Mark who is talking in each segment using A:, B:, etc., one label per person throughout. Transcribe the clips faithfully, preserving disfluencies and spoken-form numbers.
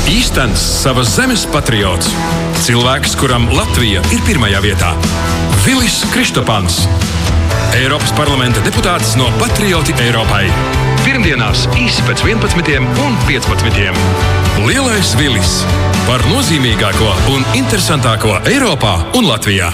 A: Īstenis savas zemes patriots. Cilvēks, kuram Latvija ir pirmajā vietā. Vilis Kristopans. Eiropas parlamenta deputāts no Patrioti Eiropai. Pirmdienās īsi pēc vienpadsmitiem un piecpadsmitiem. Lielais Vilis par nozīmīgāko un interesantāko Eiropā un Latvijā.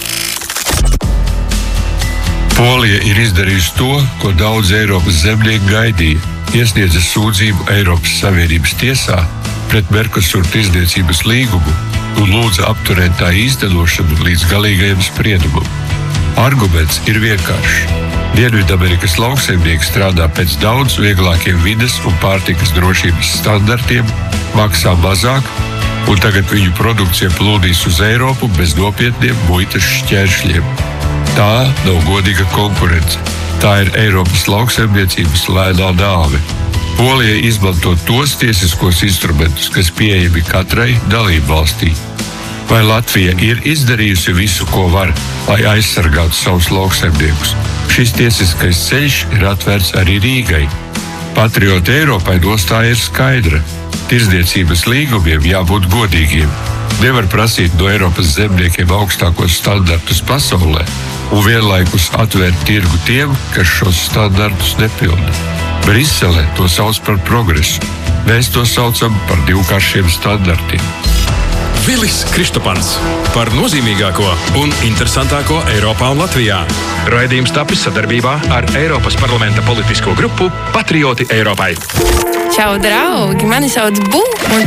B: Polija ir izdarījusi to, ko daudz Eiropas zemnieki gaidīja. Iesniedza sūdzību Eiropas Savienības tiesā pret Mercosur tirdzniecības līgumu un lūdza apturēt tā īstenošanu līdz galīgajam spriedumam. Arguments ir vienkāršs. Dienvidamerikas lauksaimnieki strādā pēc daudz vieglākiem vides un pārtikas drošības standartiem, maksā mazāk, un tagad viņu produkcija plūdīs uz Eiropu bez nopietniem muitas šķēršļiem. Tā nav godīga konkurence. Tā ir Eiropas lauksaimniecības lēnā nāve. Polija izmanto tos tiesiskos instrumentus, kas pieejami katrai dalībvalstī. Vai Latvija ir izdarījusi visu, ko var, lai aizsargātu savus lauksaimniekus? Šis tiesiskais ceļš ir atvērts arī Rīgai. Patrioti Eiropai nostāja ir skaidra. Tirdzniecības līgumiem jābūt godīgiem. Nevar prasīt no Eiropas zemniekiem augstākos standartus pasaulē un vienlaikus atvērt tirgu tiem, kas šos standartus nepilda. Brisele to sauc par progresu. Mēs to saucam par divkāršiem standartiem.
A: Vilis Kristopans par nozīmīgāko un interesantāko Eiropā un Latvijā. Raidījums tapis sadarbībā ar Eiropas parlamenta politisko grupu Patrioti Eiropai.
C: Čau, draugi! Mani sauc Bu, un